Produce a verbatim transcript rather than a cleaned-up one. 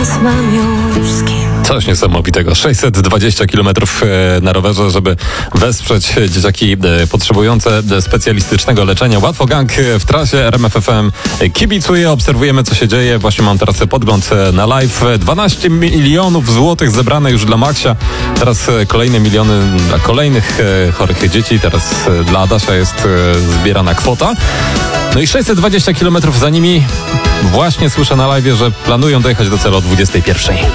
Coś niesamowitego. sześćset dwadzieścia kilometrów na rowerze, żeby wesprzeć dzieciaki potrzebujące specjalistycznego leczenia. Łatwo Gang w trasie. R M F F M kibicuje, obserwujemy, co się dzieje. Właśnie mam teraz podgląd na live. dwanaście milionów złotych zebrane już dla Maksia. Teraz kolejne miliony dla kolejnych chorych dzieci. Teraz dla Adasia jest zbierana kwota. No i sześćset dwadzieścia kilometrów za nimi. Właśnie słyszę na live, że planują dojechać do celu o dwudziestej pierwszej.